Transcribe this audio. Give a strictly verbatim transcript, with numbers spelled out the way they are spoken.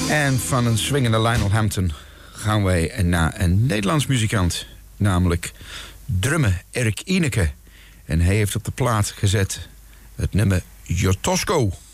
En van een swingende Lionel Hampton gaan wij naar een Nederlands muzikant. Namelijk drummer Erik Ineke. En hij heeft op de plaat gezet het nummer Jotosco.